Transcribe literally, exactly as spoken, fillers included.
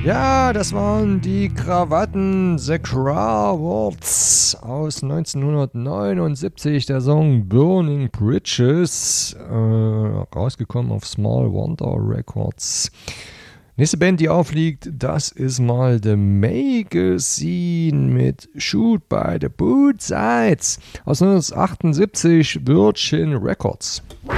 Ja, das waren die Krawatten The Crawards aus neunzehnhundertneunundsiebzig, der Song Burning Bridges, äh, rausgekommen auf Small Wonder Records. Nächste Band, die aufliegt, das ist mal The Magazine mit Shoot by the Boot Sides aus neunzehnhundertachtundsiebzig, Virgin Records.